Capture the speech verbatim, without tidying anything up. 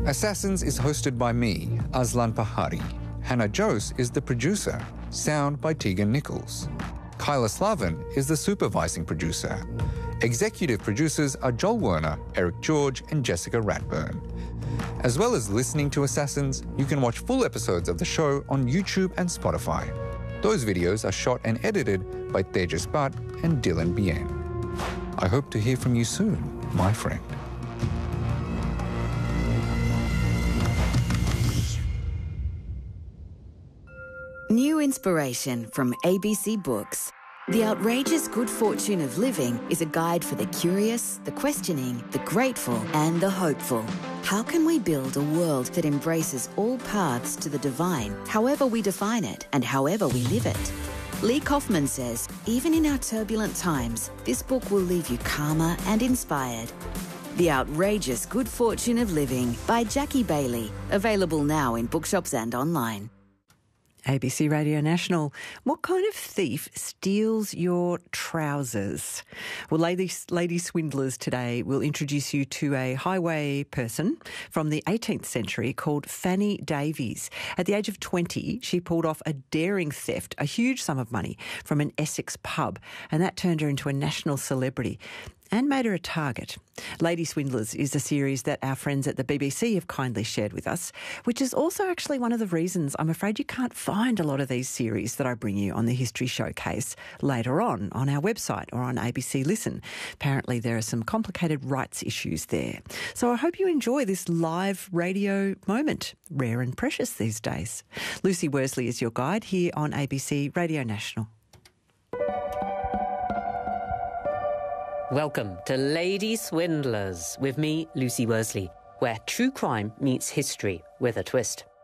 Assassins is hosted by me, Aslan Pahari. Hannah Jose is the producer. Sound by Tegan Nichols. Kyla Slavin is the supervising producer. Executive producers are Joel Werner, Eric George and Jessica Ratburn. As well as listening to Assassins, you can watch full episodes of the show on YouTube and Spotify. Those videos are shot and edited by Tejas Bhatt and Dylan Bien. I hope to hear from you soon, my friend. New inspiration from A B C Books. The Outrageous Good Fortune of Living is a guide for the curious, the questioning, the grateful and the hopeful. How can we build a world that embraces all paths to the divine, however we define it and however we live it? Lee Kaufman says, even in our turbulent times, this book will leave you calmer and inspired. The Outrageous Good Fortune of Living by Jackie Bailey. Available now in bookshops and online. A B C Radio National. What kind of thief steals your trousers? Well, lady, lady swindlers today will introduce you to a highway person from the eighteenth century called Fanny Davies. At the age of twenty, she pulled off a daring theft, a huge sum of money, from an Essex pub, and that turned her into a national celebrity and made her a target. Lady Swindlers is a series that our friends at the B B C have kindly shared with us, which is also actually one of the reasons I'm afraid you can't find a lot of these series that I bring you on the History Showcase later on on our website or on A B C Listen. Apparently there are some complicated rights issues there. So I hope you enjoy this live radio moment, rare and precious these days. Lucy Worsley is your guide here on A B C Radio National. Welcome to Lady Swindlers with me, Lucy Worsley, where true crime meets history with a twist.